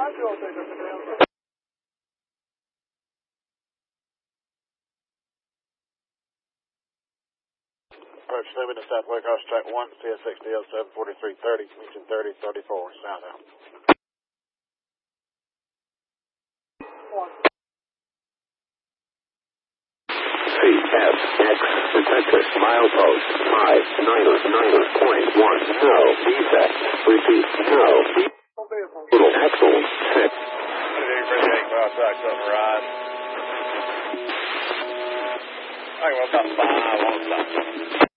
Approach 7 to Southwest Cross Track 1, CS6DL 74330, Houston 3034, southbound. CFX, detected, milepost 599.1, no, defect, repeat, no, total axle 6. 38 cross track, something right. All right, well, about 5 on the stop.